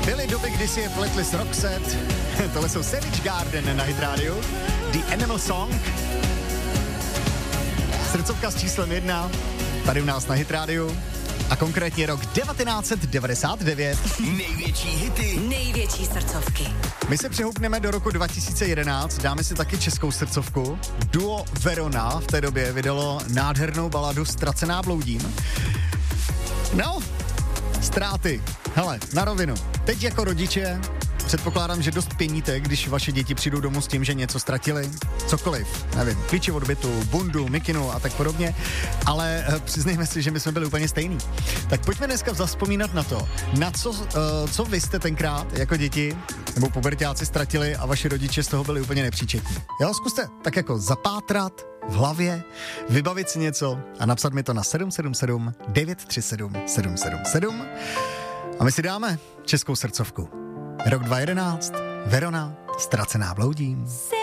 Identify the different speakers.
Speaker 1: Byly doby, kdy si je pletli s Roxette. Tohle jsou Savage Garden na Hit Radio. The Animal Song. Srdcovka s číslem 1. Tady u nás na Hit Radio. A konkrétně rok 1999.
Speaker 2: Největší hity.
Speaker 3: Největší srdcovky.
Speaker 1: My se přehoupneme do roku 2011, dáme si taky českou srdcovku. Duo Verona v té době vydalo nádhernou baladu Ztracená bloudím. No, ztráty. Hele, na rovinu. Teď jako rodiče předpokládám, že dost pěníte, když vaše děti přijdou domů s tím, že něco ztratili. Cokoliv, nevím, klíče od bytu, bundu, mikinu a tak podobně, ale přiznejme si, že my jsme byli úplně stejný. Tak pojďme dneska zavzpomínat na to, na co vy jste tenkrát jako děti nebo puberťáci ztratili a vaši rodiče z toho byli úplně nepříčetní. Jo, zkuste tak jako zapátrat v hlavě, vybavit si něco a napsat mi to na 777 937 777 a my si dáme českou srdcovku. Rok 2011, Verona, Ztracená bloudím.